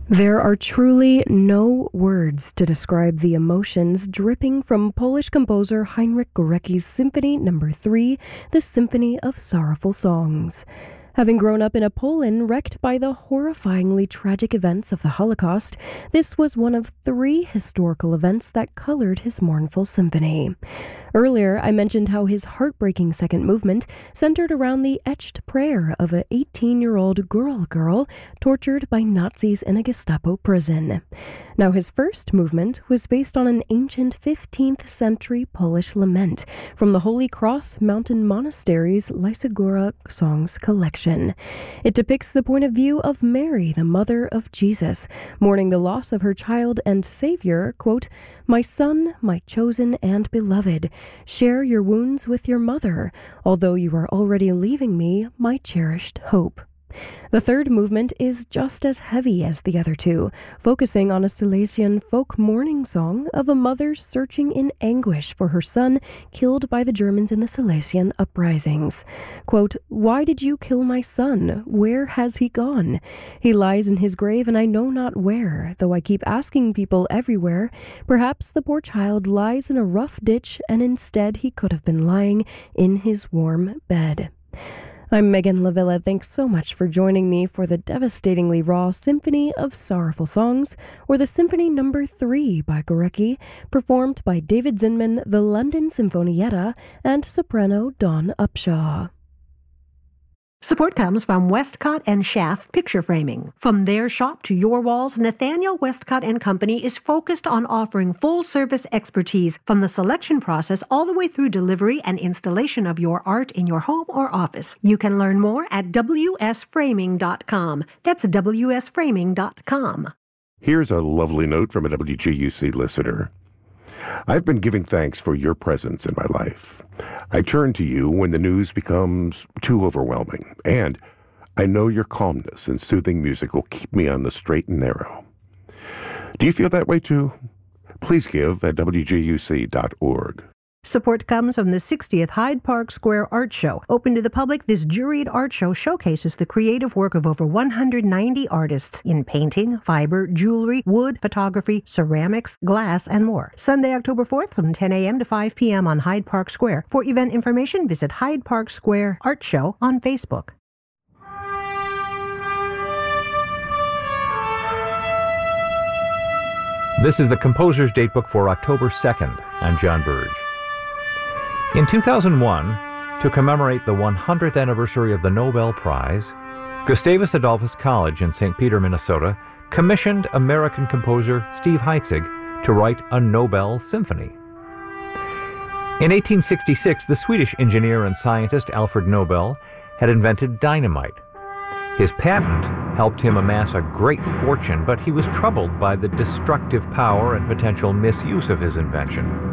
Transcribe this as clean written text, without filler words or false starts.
There are truly no words to describe the emotions dripping from Polish composer Heinrich Górecki's Symphony No. 3, the Symphony of Sorrowful Songs. Having grown up in a Poland wrecked by the horrifyingly tragic events of the Holocaust, this was one of 3 historical events that colored his mournful symphony. Earlier, I mentioned how his heartbreaking second movement centered around the etched prayer of an 18-year-old girl tortured by Nazis in a Gestapo prison. Now, his first movement was based on an ancient 15th century Polish lament from the Holy Cross Mountain Monastery's Lysa Góra Songs collection. It depicts the point of view of Mary, the mother of Jesus, mourning the loss of her child and Savior, quote, "My son, my chosen and beloved, share your wounds with your mother, although you are already leaving me, my cherished hope." The third movement is just as heavy as the other 2, focusing on a Silesian folk mourning song of a mother searching in anguish for her son killed by the Germans in the Silesian uprisings. Quote, "Why did you kill my son? Where has he gone? He lies in his grave and I know not where, though I keep asking people everywhere. Perhaps the poor child lies in a rough ditch and instead he could have been lying in his warm bed." I'm Megan Lavilla. Thanks so much for joining me for the devastatingly raw Symphony of Sorrowful Songs, or the Symphony No. 3 by Górecki, performed by David Zinman, the London Sinfonietta, and soprano Dawn Upshaw. Support comes from Westcott and Schaff Picture Framing. From their shop to your walls, Nathaniel Westcott and Company is focused on offering full-service expertise from the selection process all the way through delivery and installation of your art in your home or office. You can learn more at wsframing.com. That's wsframing.com. Here's a lovely note from a WGUC listener. I've been giving thanks for your presence in my life. I turn to you when the news becomes too overwhelming, and I know your calmness and soothing music will keep me on the straight and narrow. Do you feel that way too? Please give at wguc.org. Support comes from the 60th Hyde Park Square Art Show. Open to the public, this juried art show showcases the creative work of over 190 artists in painting, fiber, jewelry, wood, photography, ceramics, glass, and more. Sunday, October 4th from 10 a.m. to 5 p.m. on Hyde Park Square. For event information, visit Hyde Park Square Art Show on Facebook. This is the Composer's Datebook for October 2nd. I'm John Burge. In 2001, to commemorate the 100th anniversary of the Nobel Prize, Gustavus Adolphus College in St. Peter, Minnesota, commissioned American composer Steve Heitzig to write a Nobel Symphony. In 1866, the Swedish engineer and scientist Alfred Nobel had invented dynamite. His patent helped him amass a great fortune, but he was troubled by the destructive power and potential misuse of his invention.